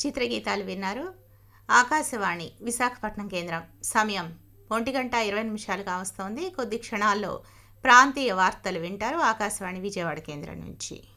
చిత్రగీతాలు విన్నారు. ఆకాశవాణి విశాఖపట్నం కేంద్రం. సమయం 1:20 కావస్తోంది. కొద్ది క్షణాల్లో ప్రాంతీయ వార్తలు వింటారు ఆకాశవాణి విజయవాడ కేంద్రం నుంచి.